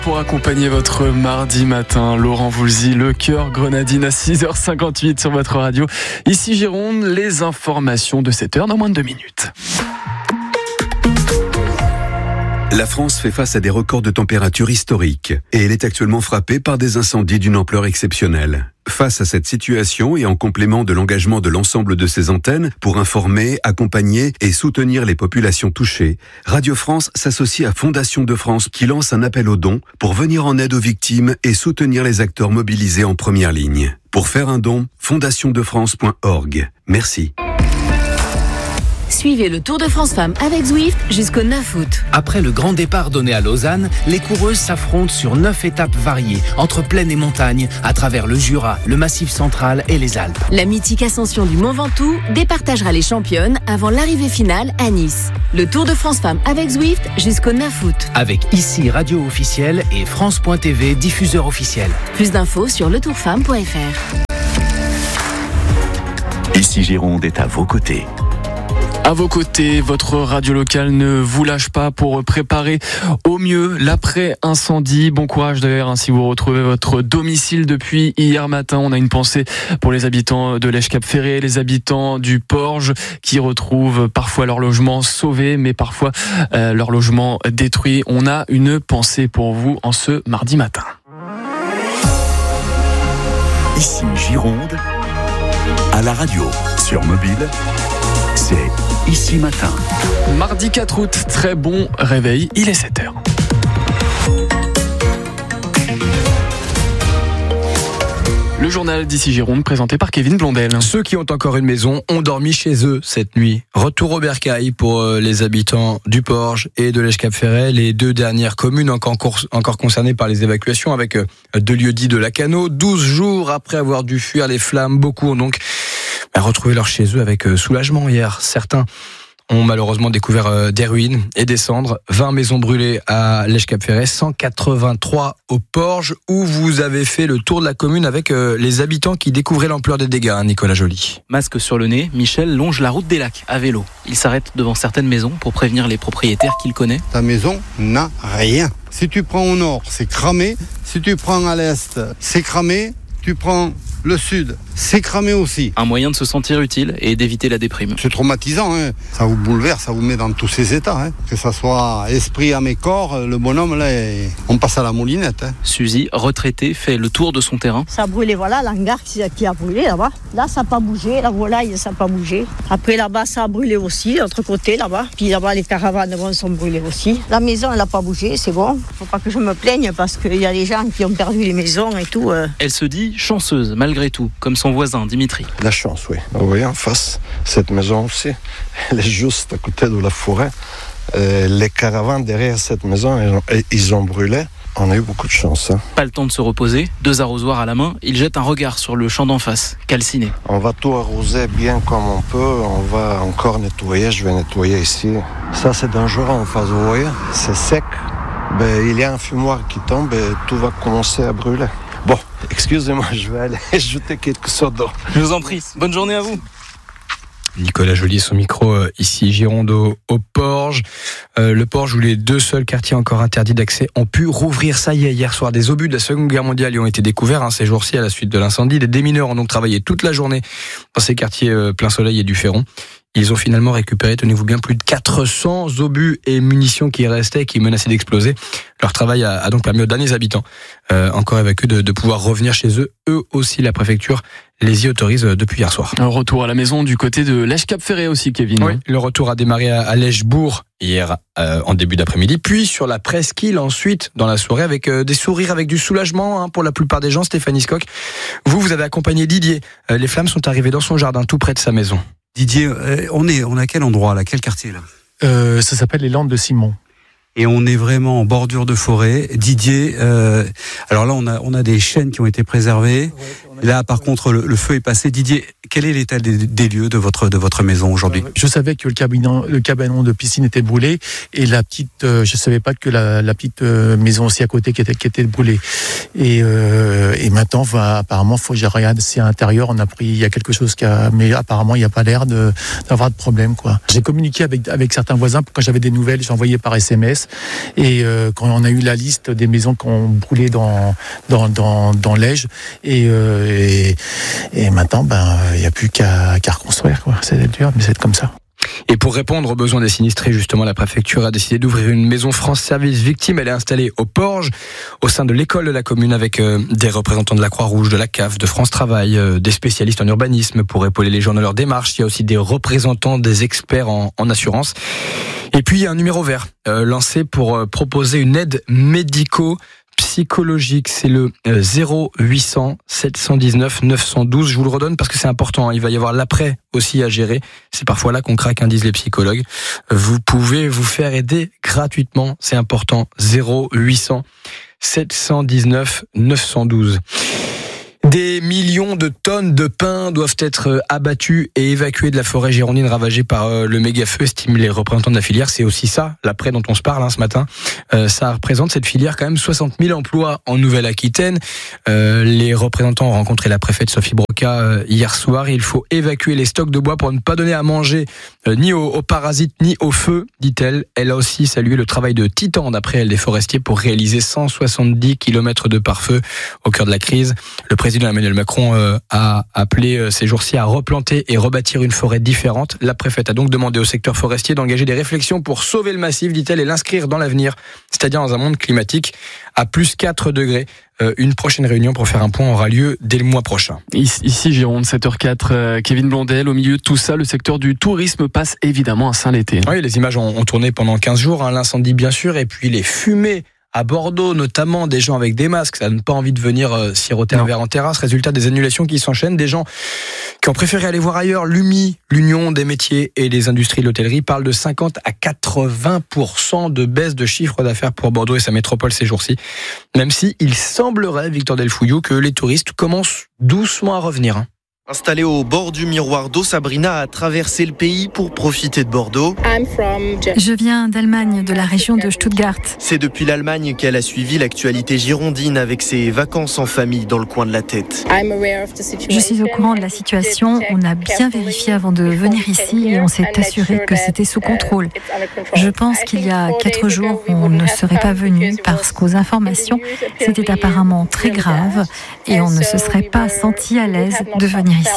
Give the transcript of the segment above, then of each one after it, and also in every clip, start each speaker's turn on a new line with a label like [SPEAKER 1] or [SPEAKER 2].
[SPEAKER 1] Pour accompagner votre mardi matin, Laurent Voulzy, le cœur grenadine à 6h58 sur votre radio. Ici Gironde, les informations de 7h dans moins de 2 minutes.
[SPEAKER 2] La France fait face à des records de température historiques et elle est actuellement frappée par des incendies d'une ampleur exceptionnelle. Face à cette situation et en complément de l'engagement de l'ensemble de ses antennes pour informer, accompagner et soutenir les populations touchées, Radio France s'associe à Fondation de France qui lance un appel aux dons pour venir en aide aux victimes et soutenir les acteurs mobilisés en première ligne. Pour faire un don, fondationdefrance.org. Merci.
[SPEAKER 3] Suivez le Tour de France Femmes avec Zwift jusqu'au 9 août.
[SPEAKER 4] Après le grand départ donné à Lausanne, les coureuses s'affrontent sur 9 étapes variées, entre plaine et montagne, à travers le Jura, le Massif central et les Alpes.
[SPEAKER 3] La mythique ascension du Mont Ventoux départagera les championnes avant l'arrivée finale à Nice. Le Tour de France Femmes avec Zwift jusqu'au 9 août.
[SPEAKER 4] Avec ici Radio officielle et France.tv diffuseur officiel.
[SPEAKER 3] Plus d'infos sur letourfemme.fr.
[SPEAKER 5] Ici Gironde est à vos côtés.
[SPEAKER 1] À vos côtés, votre radio locale ne vous lâche pas pour préparer au mieux l'après-incendie. Bon courage d'ailleurs si vous retrouvez votre domicile depuis hier matin. On a une pensée pour les habitants de Lèche-Cap-Ferré, les habitants du Porge qui retrouvent parfois leur logement sauvé, mais parfois leur logement détruit. On a une pensée pour vous en ce mardi matin.
[SPEAKER 5] Ici Gironde, à la radio, sur mobile, c'est Ici Matin.
[SPEAKER 1] Mardi 4 août, très bon réveil, il est 7h. Le journal d'Ici Gironde présenté par Kevin Blondel.
[SPEAKER 6] Ceux qui ont encore une maison ont dormi chez eux cette nuit. Retour au bercail pour les habitants du Porge et de Lèche-Cap-Ferré, les deux dernières communes encore concernées par les évacuations avec deux lieux-dits de Lacanau. 12 jours après avoir dû fuir les flammes, beaucoup ont donc retrouvé leur chez eux avec soulagement hier. Certains ont malheureusement découvert des ruines et des cendres. 20 maisons brûlées à Lèche-Cap-Ferré, 183 au Porge, où vous avez fait le tour de la commune avec les habitants qui découvraient l'ampleur des dégâts, Nicolas Joly.
[SPEAKER 7] Masque sur le nez, Michel longe la route des Lacs à vélo. Il s'arrête devant certaines maisons pour prévenir les propriétaires qu'il connaît.
[SPEAKER 8] Ta maison n'a rien. Si tu prends au nord, c'est cramé. Si tu prends à l'est, c'est cramé. Tu prends le sud, c'est cramé aussi.
[SPEAKER 7] Un moyen de se sentir utile et d'éviter la déprime.
[SPEAKER 8] C'est traumatisant, hein. Ça vous bouleverse, ça vous met dans tous ces états. Hein. Que ça soit esprit à mes corps, le bonhomme, là, on passe à la moulinette. Hein.
[SPEAKER 7] Suzy, retraitée, fait le tour de son terrain.
[SPEAKER 9] Ça a brûlé, voilà, l'hangar qui a brûlé là-bas. Là, ça n'a pas bougé, la volaille, ça n'a pas bougé. Après, là-bas, ça a brûlé aussi, l'autre côté, là-bas. Puis là-bas, les caravanes sont brûlées aussi. La maison, elle n'a pas bougé, c'est bon. Faut pas que je me plaigne parce qu'il y a des gens qui ont perdu les maisons et tout.
[SPEAKER 7] Elle se dit chanceuse, malgré tout, comme son voisin Dimitri.
[SPEAKER 10] La chance, oui. Vous voyez en face, cette maison aussi, elle est juste à côté de la forêt. Les caravanes derrière cette maison, ils ont brûlé. On a eu beaucoup de chance. Hein.
[SPEAKER 7] Pas le temps de se reposer, 2 arrosoirs à la main, il jette un regard sur le champ d'en face, calciné.
[SPEAKER 10] On va tout arroser bien comme on peut, on va encore nettoyer, je vais nettoyer ici. Ça c'est dangereux en face, vous voyez, c'est sec. Il y a un fumoir qui tombe et tout va commencer à brûler. Bon, excusez-moi, je vais aller jeter quelque chose d'eau.
[SPEAKER 7] Je vous en prie, bonne journée à vous.
[SPEAKER 6] Nicolas Joly, son micro ici, Gironde au Porge. Le Porge où les 2 seuls quartiers encore interdits d'accès ont pu rouvrir. Ça y est, hier soir, des obus de la Seconde Guerre mondiale y ont été découverts ces jours-ci à la suite de l'incendie. Des démineurs ont donc travaillé toute la journée dans ces quartiers plein soleil et du Ferron. Ils ont finalement récupéré, tenez-vous bien, plus de 400 obus et munitions qui restaient et qui menaçaient d'exploser. Leur travail a donc permis aux derniers habitants, encore évacués, de pouvoir revenir chez eux. Eux aussi, la préfecture les y autorise depuis hier soir.
[SPEAKER 1] Un retour à la maison du côté de Lèche-Cap-Ferré aussi, Kevin.
[SPEAKER 6] Oui, le retour a démarré à Lèchebourg hier en début d'après-midi, puis sur la presqu'île ensuite dans la soirée avec des sourires, avec du soulagement pour la plupart des gens. Stéphanie Scocq, vous avez accompagné Didier. Les flammes sont arrivées dans son jardin, tout près de sa maison.
[SPEAKER 11] Didier, on est à quel endroit là? Quel quartier là?
[SPEAKER 12] Ça s'appelle les Landes de Simon.
[SPEAKER 11] Et on est vraiment en bordure de forêt. Didier, alors là on a des chênes qui ont été préservés.
[SPEAKER 12] Ouais, on
[SPEAKER 11] Là, par contre, le feu est passé. Didier, quel est l'état des lieux de votre maison aujourd'hui ?
[SPEAKER 12] Je savais que le cabanon de piscine était brûlé et la petite, je savais pas que la petite maison aussi à côté qui était brûlée. Et maintenant, apparemment, faut que je regarde si à l'intérieur il y a quelque chose mais apparemment il n'y a pas l'air d'avoir de problème, quoi. J'ai communiqué avec certains voisins quand j'avais des nouvelles, j'ai envoyé par SMS et quand on a eu la liste des maisons qui ont brûlé dans l'Ège et maintenant il n'y a plus qu'à reconstruire, quoi. C'est dur, mais c'est comme ça.
[SPEAKER 6] Et pour répondre aux besoins des sinistrés, justement, la préfecture a décidé d'ouvrir une maison France Service Victimes. Elle est installée au Porge, au sein de l'école de la commune, avec des représentants de la Croix-Rouge, de la CAF, de France Travail, des spécialistes en urbanisme pour épauler les gens dans leur démarche. Il y a aussi des représentants, des experts en assurance. Et puis, il y a un numéro vert lancé pour proposer une aide médico-psychologique. C'est le 0800 719 912. Je vous le redonne parce que c'est important. Il va y avoir l'après aussi à gérer. C'est parfois là qu'on craque, disent les psychologues. Vous pouvez vous faire aider gratuitement. C'est important. 0800 719 912. Des millions de tonnes de pins doivent être abattus et évacués de la forêt girondine ravagée par le méga-feu, estiment les représentants de la filière. C'est aussi ça, l'après dont on se parle ce matin. Ça représente, cette filière, quand même 60 000 emplois en Nouvelle-Aquitaine. Les représentants ont rencontré la préfète Sophie Broca hier soir. Il faut évacuer les stocks de bois pour ne pas donner à manger ni aux parasites ni au feu, dit-elle. Elle a aussi salué le travail de titan, d'après elle, des forestiers pour réaliser 170 km de pare-feu au cœur de la crise. Le président Emmanuel Macron a appelé ces jours-ci à replanter et rebâtir une forêt différente. La préfète a donc demandé au secteur forestier d'engager des réflexions pour sauver le massif, dit-elle, et l'inscrire dans l'avenir, c'est-à-dire dans un monde climatique à plus 4 degrés. Une prochaine réunion pour faire un point aura lieu dès le mois prochain.
[SPEAKER 1] Ici Gironde, 7h04, Kevin Blondel. Au milieu de tout ça, le secteur du tourisme passe évidemment un saint l'été.
[SPEAKER 6] Oui, les images ont tourné pendant 15 jours, l'incendie bien sûr, et puis les fumées à Bordeaux, notamment des gens avec des masques, ça donne pas envie de venir siroter un verre en terrasse. Résultat des annulations qui s'enchaînent, des gens qui ont préféré aller voir ailleurs. L'UMI, l'Union des métiers et des industries de l'hôtellerie, parle de 50 à 80% de baisse de chiffre d'affaires pour Bordeaux et sa métropole ces jours-ci. Même si il semblerait, Victor Delfouillou, que les touristes commencent doucement à revenir.
[SPEAKER 13] Installée au bord du miroir d'eau, Sabrina a traversé le pays pour profiter de Bordeaux.
[SPEAKER 14] Je viens d'Allemagne, de la région de Stuttgart.
[SPEAKER 13] C'est depuis l'Allemagne qu'elle a suivi l'actualité girondine avec ses vacances en famille dans le coin de la tête.
[SPEAKER 14] Je suis au courant de la situation. On a bien vérifié avant de venir ici et on s'est assuré que c'était sous contrôle. Je pense qu'il y a 4 jours, on ne serait pas venu parce qu'aux informations, c'était apparemment très grave et on ne se serait pas senti à l'aise de venir ici.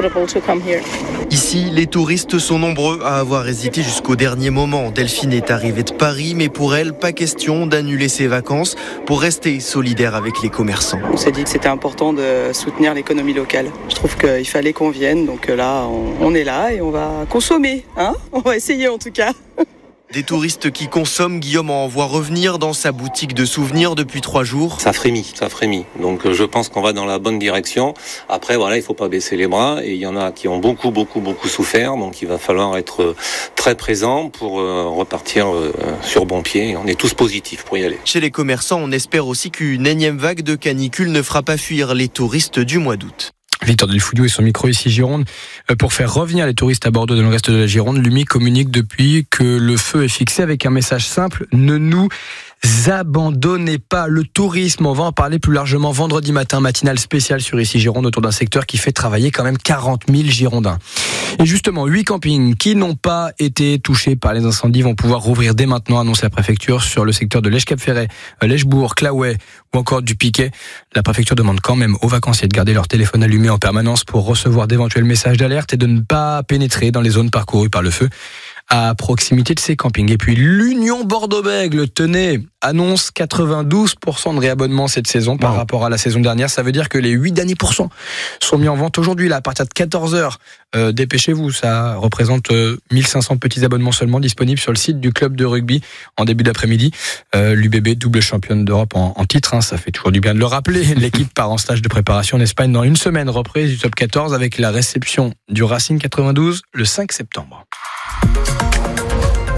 [SPEAKER 13] Ici, les touristes sont nombreux à avoir hésité jusqu'au dernier moment. Delphine est arrivée de Paris, mais pour elle, pas question d'annuler ses vacances pour rester solidaire avec les commerçants.
[SPEAKER 15] On s'est dit que c'était important de soutenir l'économie locale. Je trouve qu'il fallait qu'on vienne, donc là, on est là et on va consommer. On va essayer en tout cas.
[SPEAKER 13] Des touristes qui consomment, Guillaume en voit revenir dans sa boutique de souvenirs depuis 3 jours.
[SPEAKER 16] Ça frémit. Donc je pense qu'on va dans la bonne direction. Après voilà, il faut pas baisser les bras et il y en a qui ont beaucoup souffert. Donc il va falloir être très présent pour repartir sur bon pied. On est tous positifs pour y aller.
[SPEAKER 13] Chez les commerçants, on espère aussi qu'une énième vague de canicule ne fera pas fuir les touristes du mois d'août.
[SPEAKER 6] Victor Delfouillou et son micro ici Gironde. Pour faire revenir les touristes à Bordeaux dans le reste de la Gironde, l'UMI communique depuis que le feu est fixé avec un message simple: ne nous abandonnez pas. Le tourisme, on va en parler plus largement vendredi matin, matinale spéciale sur ici Gironde autour d'un secteur qui fait travailler quand même 40 000 Girondins. Et justement, 8 campings qui n'ont pas été touchés par les incendies vont pouvoir rouvrir dès maintenant, annonce la préfecture, sur le secteur de Lège-Cap-Ferret, Lèchebourg, Claouet ou encore du Piquet. La préfecture demande quand même aux vacanciers de garder leur téléphone allumé en permanence pour recevoir d'éventuels messages d'alerte et de ne pas pénétrer dans les zones parcourues par le feu à proximité de ces campings. Et puis l'Union Bordeaux-Bègles, tenez, annonce 92% de réabonnement cette saison par rapport à la saison dernière. Ça veut dire que les 8 derniers pourcents sont mis en vente aujourd'hui, là, à partir de 14h. Dépêchez-vous, ça représente 1500 petits abonnements seulement disponibles sur le site du club de rugby en début d'après-midi. L'UBB, double championne d'Europe en titre, ça fait toujours du bien de le rappeler. L'équipe part en stage de préparation en Espagne dans une semaine, reprise du top 14 avec la réception du Racing 92 le 5 septembre.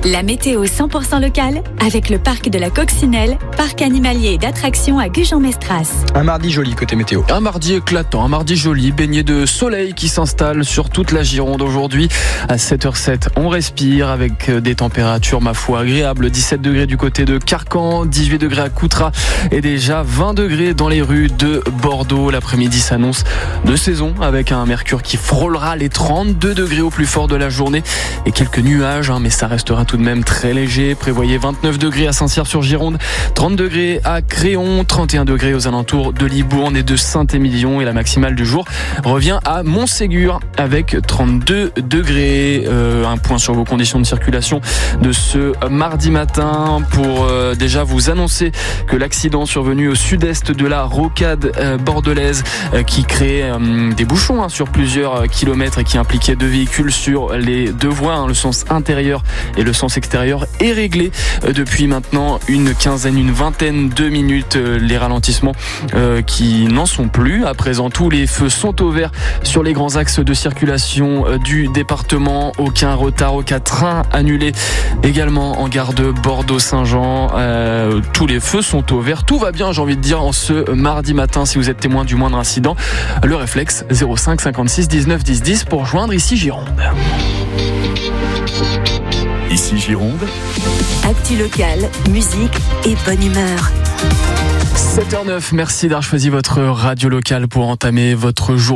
[SPEAKER 17] La météo 100% locale avec le parc de la Coccinelle, parc animalier et d'attractions à Gujan-Mestras.
[SPEAKER 6] Un mardi joli côté météo.
[SPEAKER 1] Un mardi éclatant, un mardi joli, baigné de soleil qui s'installe sur toute la Gironde aujourd'hui. À 7h07, on respire avec des températures, ma foi, agréables. 17 degrés du côté de Carcan, 18 degrés à Coutras et déjà 20 degrés dans les rues de Bordeaux. L'après-midi s'annonce de saison avec un mercure qui frôlera les 32 degrés au plus fort de la journée et quelques nuages, mais ça restera tout de même très léger. Prévoyez 29 degrés à Saint-Cyr-sur-Gironde, 30 degrés à Créon, 31 degrés aux alentours de Libourne et de Saint-Émilion. Et la maximale du jour revient à Montségur avec 32 degrés. Un point sur vos conditions de circulation de ce mardi matin pour déjà vous annoncer que l'accident survenu au sud-est de la rocade bordelaise qui créait des bouchons sur plusieurs kilomètres et qui impliquait 2 véhicules sur les 2 voies, le sens intérieur et le sens extérieur, est réglé depuis maintenant une vingtaine de minutes. Les ralentissements qui n'en sont plus. À présent, tous les feux sont au vert sur les grands axes de circulation du département. Aucun retard, aucun train annulé. Également en gare de Bordeaux-Saint-Jean, tous les feux sont au vert. Tout va bien, j'ai envie de dire, en ce mardi matin. Si vous êtes témoin du moindre incident, le réflexe 05 56 19 10 10 pour joindre ici Gironde.
[SPEAKER 5] Ici Gironde.
[SPEAKER 3] Actu local, musique et bonne humeur.
[SPEAKER 1] 7h09, merci d'avoir choisi votre radio locale pour entamer votre jour.